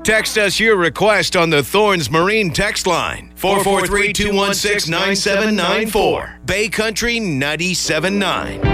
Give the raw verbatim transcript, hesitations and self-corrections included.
Text us your request on the Thorns Marine text line, four four three, two one six, nine seven nine four. Bay Country ninety-seven point nine.